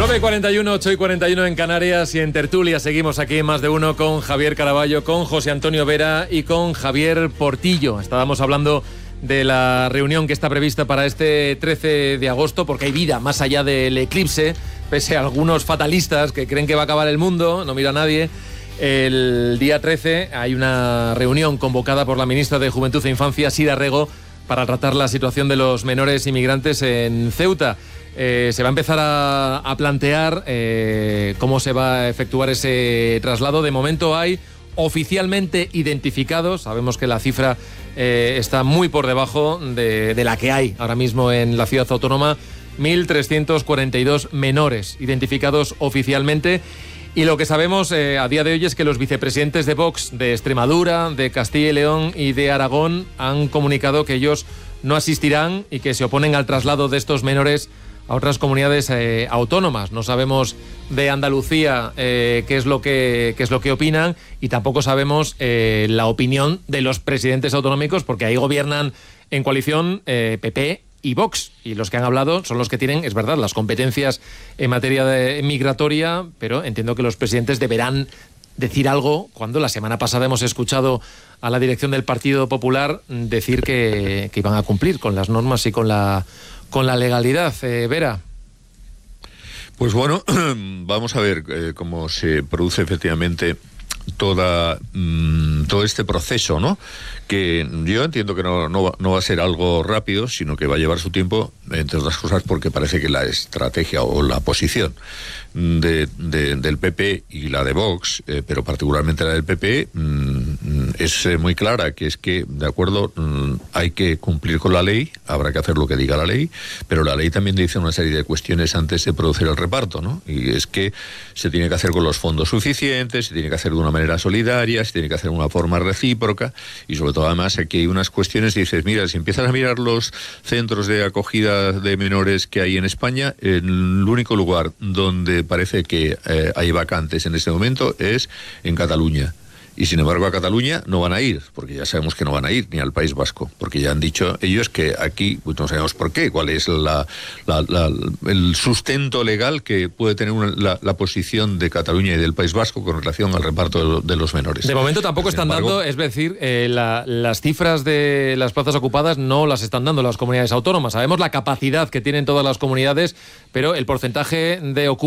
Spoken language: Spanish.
9:41, 8:41 en Canarias, y en tertulia seguimos aquí en Más de Uno con Javier Caraballo, con José Antonio Vera y con Javier Portillo. Estábamos hablando de la reunión que está prevista para este 13 de agosto, porque hay vida más allá del eclipse, pese a algunos fatalistas que creen que va a acabar el mundo, no mira a nadie. El día 13 hay una reunión convocada por la ministra de Juventud e Infancia, Sira Rego, para tratar la situación de los menores inmigrantes en Ceuta. Se va a empezar a plantear cómo se va a efectuar ese traslado. De momento hay oficialmente identificados, sabemos que la cifra está muy por debajo de la que hay ahora mismo en la ciudad autónoma, 1.342 menores identificados oficialmente. Y lo que sabemos a día de hoy es que los vicepresidentes de Vox de Extremadura, de Castilla y León y de Aragón han comunicado que ellos no asistirán y que se oponen al traslado de estos menores a otras comunidades autónomas. No sabemos de Andalucía qué es lo que opinan, y tampoco sabemos la opinión de los presidentes autonómicos, porque ahí gobiernan en coalición PP y Vox, y los que han hablado son los que tienen, es verdad, las competencias en materia migratoria, pero entiendo que los presidentes deberán decir algo cuando la semana pasada hemos escuchado a la dirección del Partido Popular decir que iban a cumplir con las normas y con la legalidad. Vera. Pues bueno, vamos a ver cómo se produce efectivamente todo este proceso, ¿no? Que yo entiendo que no va a ser algo rápido, sino que va a llevar su tiempo, entre otras cosas porque parece que la estrategia o la posición del PP y la de Vox, pero particularmente la del PP, es muy clara, que es que, de acuerdo, hay que cumplir con la ley, habrá que hacer lo que diga la ley, pero la ley también dice una serie de cuestiones antes de producir el reparto, ¿no? Y es que se tiene que hacer con los fondos suficientes, se tiene que hacer de una manera solidaria, se tiene que hacer de una forma recíproca, y sobre todo además aquí hay unas cuestiones, dices, mira, si empiezas a mirar los centros de acogida de menores que hay en España, el único lugar donde parece que hay vacantes en este momento es en Cataluña. Y sin embargo a Cataluña no van a ir, porque ya sabemos que no van a ir, ni al País Vasco, porque ya han dicho ellos que aquí, pues no sabemos por qué, cuál es el sustento legal que puede tener la posición de Cataluña y del País Vasco con relación al reparto de los menores. De momento tampoco están dando, es decir, las cifras de las plazas ocupadas no las están dando las comunidades autónomas. Sabemos la capacidad que tienen todas las comunidades, pero el porcentaje de ocupación